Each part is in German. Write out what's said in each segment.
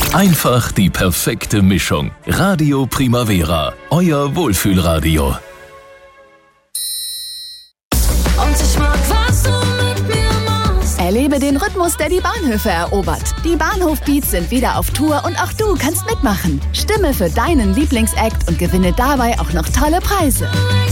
Einfach die perfekte Mischung. Radio Primavera, euer Wohlfühlradio. Und ich mag, was du mit mir machst. Erlebe den Rhythmus, der die Bahnhöfe erobert. Die Bahnhof-Beats sind wieder auf Tour und auch du kannst mitmachen. Stimme für deinen Lieblingsact und gewinne dabei auch noch tolle Preise.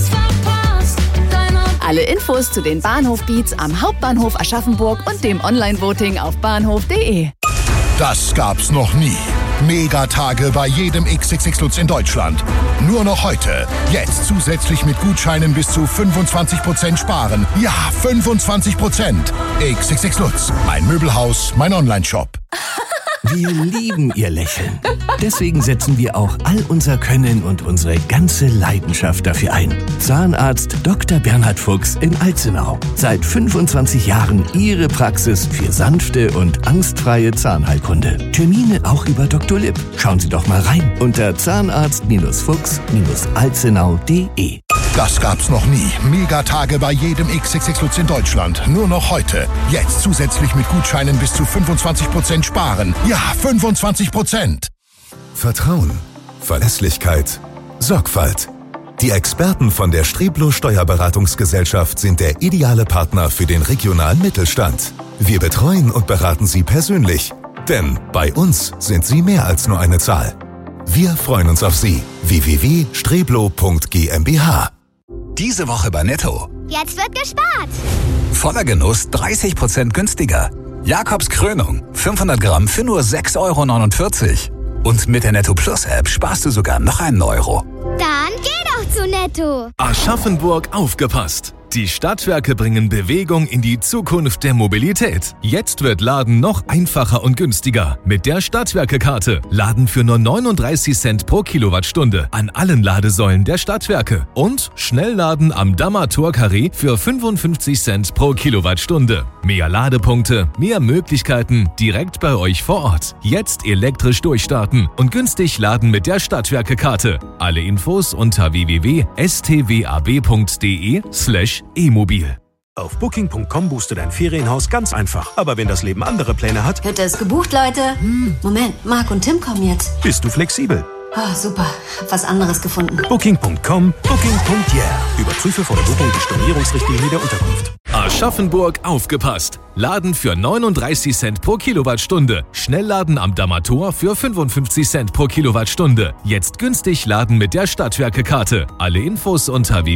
Alle Infos zu den Bahnhof-Beats am Hauptbahnhof Aschaffenburg und dem Online-Voting auf bahnhof.de. Das gab's noch nie. Megatage bei jedem XXX Lutz in Deutschland. Nur noch heute. Jetzt zusätzlich mit Gutscheinen bis zu 25% sparen. Ja, 25%. XXX Lutz. Mein Möbelhaus, mein Onlineshop. Wir lieben Ihr Lächeln. Deswegen setzen wir auch all unser Können und unsere ganze Leidenschaft dafür ein. Zahnarzt Dr. Bernhard Fuchs in Alzenau. Seit 25 Jahren Ihre Praxis für sanfte und angstfreie Zahnheilkunde. Termine auch über Dr. Lipp. Schauen Sie doch mal rein unter zahnarzt-fuchs-alzenau.de. Das gab's noch nie. Megatage bei jedem XXX Lutz in Deutschland. Nur noch heute. Jetzt zusätzlich mit Gutscheinen bis zu 25% sparen. Ja, 25%. Vertrauen, Verlässlichkeit, Sorgfalt. Die Experten von der Streblo Steuerberatungsgesellschaft sind der ideale Partner für den regionalen Mittelstand. Wir betreuen und beraten Sie persönlich. Denn bei uns sind Sie mehr als nur eine Zahl. Wir freuen uns auf Sie. www.streblo.gmbH. Diese Woche bei Netto. Jetzt wird gespart. Voller Genuss 30% günstiger. Jakobs Krönung, 500 Gramm für nur 6,49 €. Und mit der Netto Plus App sparst du sogar noch einen Euro. Dann geh doch zu Netto. Aschaffenburg aufgepasst. Die Stadtwerke bringen Bewegung in die Zukunft der Mobilität. Jetzt wird Laden noch einfacher und günstiger. Mit der Stadtwerke-Karte. Laden für nur 39 Cent pro Kilowattstunde an allen Ladesäulen der Stadtwerke. Und Schnellladen am Dammer Tor-Carré für 55 Cent pro Kilowattstunde. Mehr Ladepunkte, mehr Möglichkeiten direkt bei euch vor Ort. Jetzt elektrisch durchstarten und günstig laden mit der Stadtwerke-Karte. Alle Infos unter www.stwab.de/e-mobil. Auf Booking.com buchst du dein Ferienhaus ganz einfach. Aber wenn das Leben andere Pläne hat... Hütte ist gebucht, Leute. Moment, Marc und Tim kommen jetzt. Bist du flexibel? Oh, super. Hab was anderes gefunden. Booking.com, Booking.yeah. Überprüfe vor der Buchung die Stornierungsrichtlinie der Unterkunft. Aschaffenburg aufgepasst. Laden für 39 Cent pro Kilowattstunde. Schnellladen am Dammer Tor für 55 Cent pro Kilowattstunde. Jetzt günstig laden mit der Stadtwerke-Karte. Alle Infos unter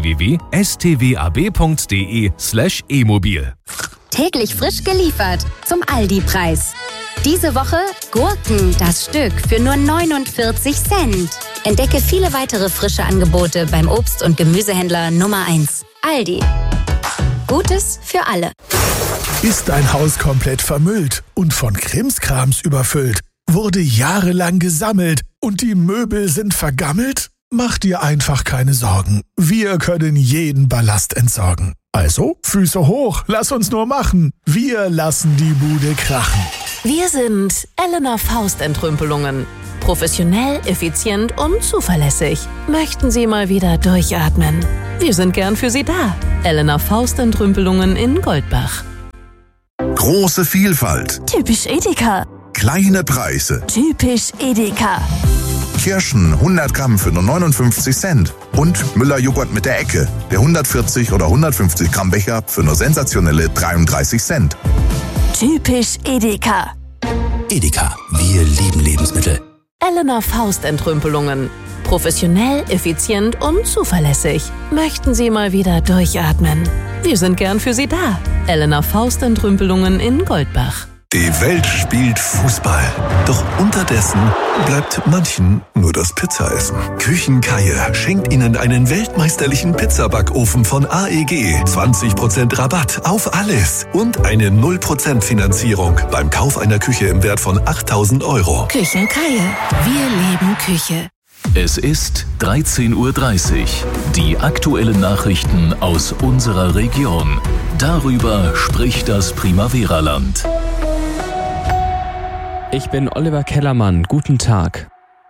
www.stwab.de/e-mobil. Täglich frisch geliefert zum Aldi-Preis. Diese Woche Gurken, das Stück, für nur 49 Cent. Entdecke viele weitere frische Angebote beim Obst- und Gemüsehändler Nummer 1. Aldi. Gutes für alle. Ist dein Haus komplett vermüllt und von Krimskrams überfüllt? Wurde jahrelang gesammelt und die Möbel sind vergammelt? Mach dir einfach keine Sorgen. Wir können jeden Ballast entsorgen. Also, Füße hoch, lass uns nur machen. Wir lassen die Bude krachen. Wir sind Elena Faust Entrümpelungen. Professionell, effizient und zuverlässig. Möchten Sie mal wieder durchatmen? Wir sind gern für Sie da. Elena Faust Entrümpelungen in Goldbach. Große Vielfalt. Typisch Edeka. Kleine Preise. Typisch Edeka. Kirschen 100 Gramm für nur 59 Cent. Und Müller-Joghurt mit der Ecke. Der 140 oder 150 Gramm Becher für nur sensationelle 33 Cent. Typisch Edeka. Edeka, wir lieben Lebensmittel. Elena Faust Entrümpelungen. Professionell, effizient und zuverlässig. Möchten Sie mal wieder durchatmen? Wir sind gern für Sie da. Elena Faust Entrümpelungen in Goldbach. Die Welt spielt Fußball. Doch unterdessen bleibt manchen nur das Pizzaessen. Küchenkeier schenkt Ihnen einen weltmeisterlichen Pizzabackofen von AEG. 20% Rabatt auf alles. Und eine 0% Finanzierung beim Kauf einer Küche im Wert von 8.000 €. Küchenkeier. Wir leben Küche. Es ist 13:30 Uhr. Die aktuellen Nachrichten aus unserer Region. Darüber spricht das Primavera-Land. Ich bin Oliver Kellermann. Guten Tag.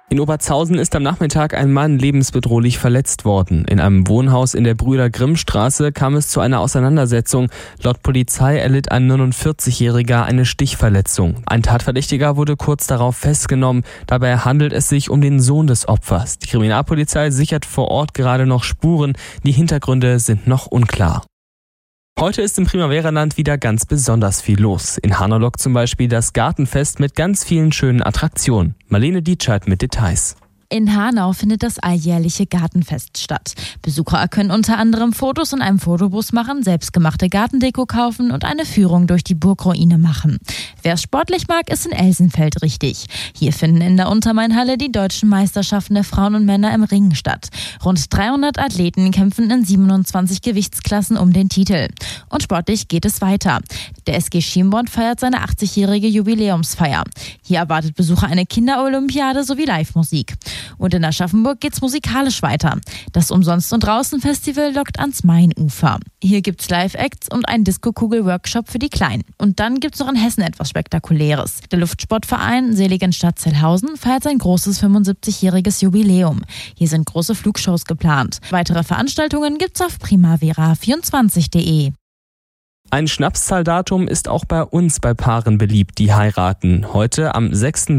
In Obertshausen ist am Nachmittag ein Mann lebensbedrohlich verletzt worden. In einem Wohnhaus in der Brüder-Grimm-Straße kam es zu einer Auseinandersetzung. Laut Polizei erlitt ein 49-Jähriger eine Stichverletzung. Ein Tatverdächtiger wurde kurz darauf festgenommen. Dabei handelt es sich um den Sohn des Opfers. Die Kriminalpolizei sichert vor Ort gerade noch Spuren. Die Hintergründe sind noch unklar. Heute ist im Primavera-Land wieder ganz besonders viel los. In Hanaulock zum Beispiel das Gartenfest mit ganz vielen schönen Attraktionen. Marlene Dietscheid mit Details. In Hanau findet das alljährliche Gartenfest statt. Besucher können unter anderem Fotos in einem Fotobus machen, selbstgemachte Gartendeko kaufen und eine Führung durch die Burgruine machen. Wer es sportlich mag, ist in Elsenfeld richtig. Hier finden in der Untermainhalle die deutschen Meisterschaften der Frauen und Männer im Ringen statt. Rund 300 Athleten kämpfen in 27 Gewichtsklassen um den Titel. Und sportlich geht es weiter. Der SG Schienborn feiert seine 80-jährige Jubiläumsfeier. Hier erwartet Besucher eine Kinderolympiade sowie Live-Musik. Und in Aschaffenburg geht's musikalisch weiter. Das Umsonst- und Draußen-Festival lockt ans Mainufer. Hier gibt's Live-Acts und einen Disco-Kugel-Workshop für die Kleinen. Und dann gibt's noch in Hessen etwas Spektakuläres. Der Luftsportverein Seligenstadt Zellhausen feiert sein großes 75-jähriges Jubiläum. Hier sind große Flugshows geplant. Weitere Veranstaltungen gibt's auf primavera24.de. Ein Schnapszahldatum ist auch bei uns bei Paaren beliebt, die heiraten. Heute am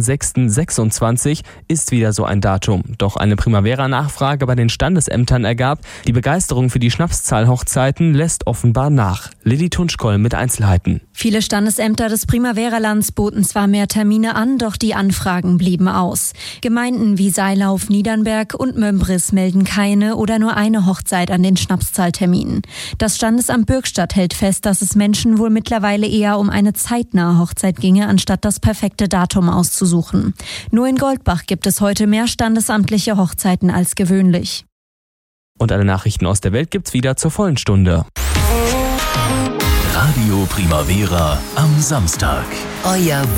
6.6.26 ist wieder so ein Datum. Doch eine Primavera-Nachfrage bei den Standesämtern ergab, die Begeisterung für die Schnapszahlhochzeiten lässt offenbar nach. Lilly Tunschkoll mit Einzelheiten. Viele Standesämter des Primavera-Lands boten zwar mehr Termine an, doch die Anfragen blieben aus. Gemeinden wie Seilauf, Niedernberg und Mömbris melden keine oder nur eine Hochzeit an den Schnapszahlterminen. Das Standesamt Bürgstadt hält fest, dass es Menschen wohl mittlerweile eher um eine zeitnahe Hochzeit ginge, anstatt das perfekte Datum auszusuchen. Nur in Goldbach gibt es heute mehr standesamtliche Hochzeiten als gewöhnlich. Und alle Nachrichten aus der Welt gibt's wieder zur vollen Stunde. Radio Primavera am Samstag. Euer